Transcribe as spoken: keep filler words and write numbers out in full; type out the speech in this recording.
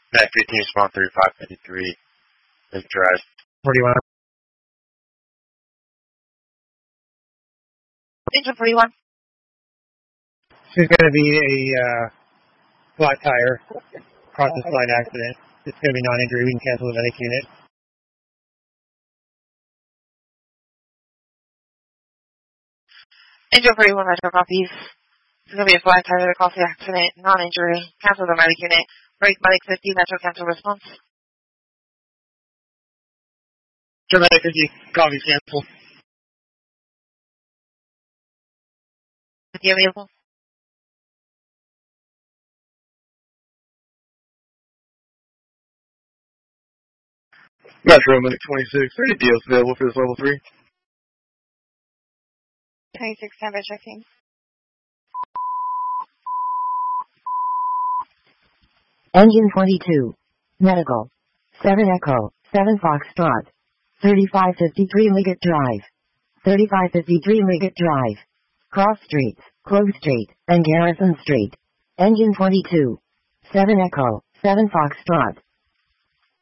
Net fifteen, spawn thirty-five fifty-three. Is drive. forty-one. Angel forty-one. There's going to be a uh, flat tire across the slide accident. It's going to be non-injury. We can cancel the medic unit. Angel forty-one, Metro copies. There's going to be a flat tire across the accident, non-injury. Cancel the medic unit. Break medic fifty, Metro cancel response. Medic fifty, copies cancel. fifty available. Metro Medic twenty-six, thirty D Os available for this level three. twenty-six, standby checking. Engine twenty-two. Medical. seven Echo, seven Foxtrot. thirty-five fifty-three Liggett Drive. thirty-five fifty-three Liggett Drive. Cross Streets, Clove Street, and Garrison Street. Engine twenty-two. seven Echo, seven Foxtrot.